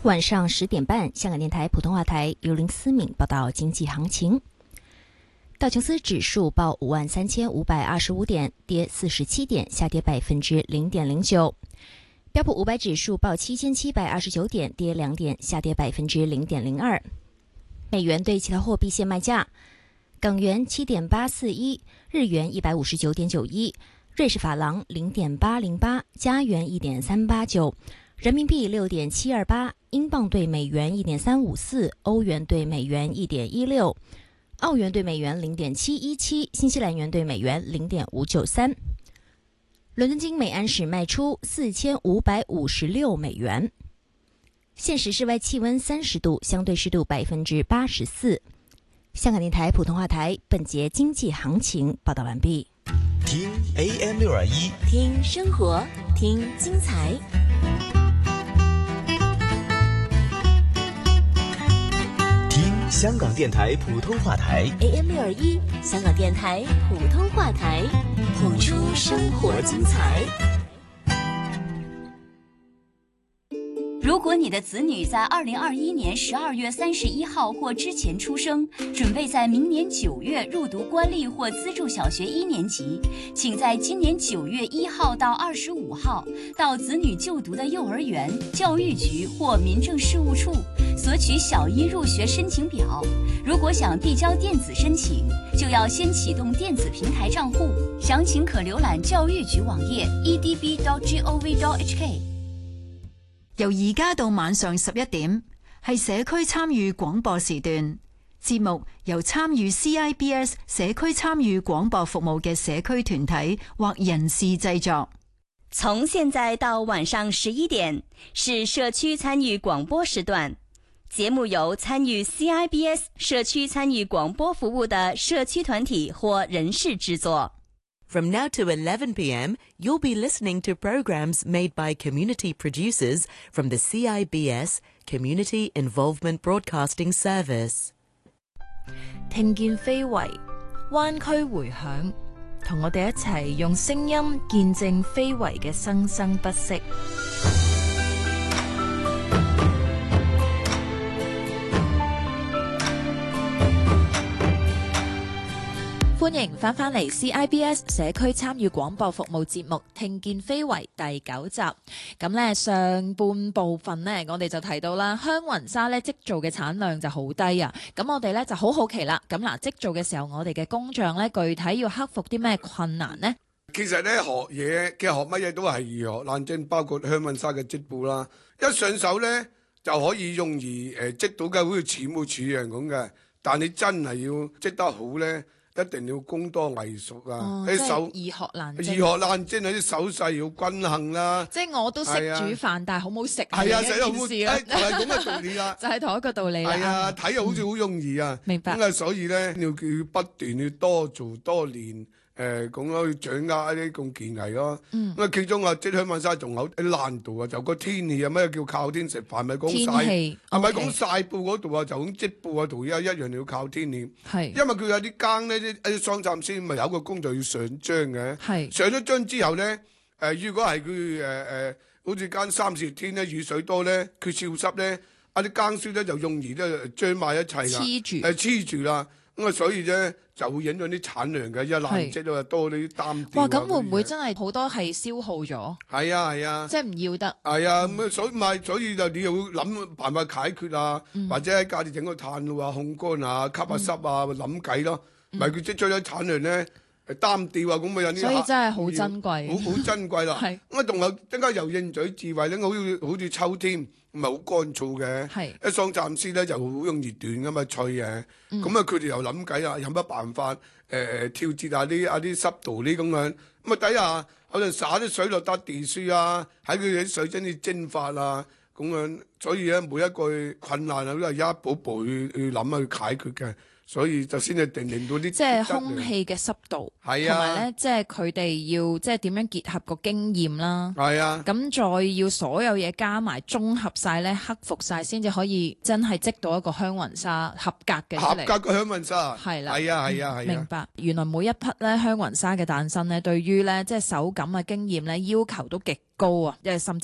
晚上10點半，香港電台普通話台由林思敏報道經濟行情。道瓊斯指數報53,525點，跌47點，下跌0.09%。標普500指數報7729點，跌2點，下跌0.02%。美元對其他貨幣現賣價：港元7.841，日元159.91，瑞士法郎0.808，加元1.389，人民幣6.728，英鎊對美元1.354，歐元對美元1.16，澳元對美元0.717，新西蘭元對美元0.593。倫敦金每安士賣出4556美元。現時室外氣溫30度，相對濕度84%。香港電台普通話台本節經濟行情報道完畢。 聽 AM621， 聽生活，聽精彩。 聽香港電台普通話台 AM621，香港電台普通話台，譜出生活精彩。 如果你的子女在2021年12月31號或之前出生，準備在明年9月入讀官立或資助小學1年級，請在今年9月1號到25號到子女就讀的幼兒園、教育局或民政事務處索取小一入學申請表。如果想遞交電子申請，就要先啟動電子平台賬戶，詳情可瀏覽教育局網頁 edb.gov.hk。 由而家到晚上11點，係社區參與廣播時段。節目由參與 CIBS 社區參與廣播服務嘅社區團體或人士製作。 從現在到晚上11點，是社區參與廣播時段。節目由參與 CIBS 社區參與廣播服務的社區團體或人士製作。 From now to 11 p.m., you'll be listening to programs made by community producers from the CIBS Community Involvement Broadcasting Service. 聽見非遺，灣區回響，同我哋一齊用聲音見證非遺嘅生生不息。歡迎翻返嚟 CIBS 社區參與廣播服務節目《聽見非遺》第9集。咁咧上半部分咧，我哋就提到啦，香雲紗咧織造嘅產量就好低啊。咁我哋咧就好好奇啦。咁嗱，織造嘅時候，我哋嘅工匠咧具體要克服啲咩困難呢？ 其實咧學嘢嘅學乜嘢都係易學難精，包括香雲紗嘅織布啦。一上手咧就可以容易織到嘅，好似似模似樣咁嘅。但你真係要織得好咧，一定要工多藝熟啊！啲手易學難精， 易學難精啊！啲手勢要均衡啦。 即係我都識煮飯，但係好唔好食係啊， 食得好事啦。 就係咁嘅道理啦。 就係同一個道理啦。 係啊，睇又好似好容易啊。 明白。 咁啊，所以咧要不斷要多做多練。咁樣去掌握一啲咁技藝咯。咁啊，其中啊，織香雲紗仲有啲難度啊，就個天氣啊，咩叫靠天食飯？咪講曬，係咪講曬布嗰度啊？就咁織布嗰度一樣要靠天氣。 係， 因為佢有啲更咧，啲桑蠶絲咪有個工序要上漿嘅。係，上咗漿之後咧，如果係佢好似間3-4天咧，雨水多咧，佢潮濕咧，啲更絲咧就容易咧漿埋一齊啦，黐住啦。咁啊，所以咧就會影響啲產量嘅，一爛織啊多啲擔吊。 哇！咁會唔會真係好多係消耗咗？係啊， 即係唔要得。 係啊，咁所以就你要諗辦法解決啊，或者喺家裏整個炭爐啊、烘乾啊、吸下濕啊，諗計咯。咪佢積咗啲產量咧，擔吊啊，咁咪有啲。 所以真係好珍貴， 好珍貴啦。係咁啊，仲有更加又應嘴智慧咧，好似秋天。唔係好乾燥嘅，一桑蠶絲咧就好容易斷噶嘛，脆嘅。咁啊，佢哋又諗計啦，有乜辦法調節下啲濕度呢咁樣。咁啊，底下可能灑啲水落笪地書啊，喺佢啲水晶啲蒸發啊，咁樣。所以咧，每一個困難啊，都係一步步去諗去解決嘅。所以就先至令到啲即係空氣嘅濕度，係啊，同埋咧即係佢哋要即係點樣結合個經驗啦，係啊，咁再要所有嘢加埋綜合晒咧，克服晒先至可以真係織到一個香雲紗合格嘅出嚟。合格嘅香雲紗係啦，係啊，明白。原來每一匹咧香雲紗嘅誕生咧，對於咧即係手感啊經驗咧要求都極高啊，甚至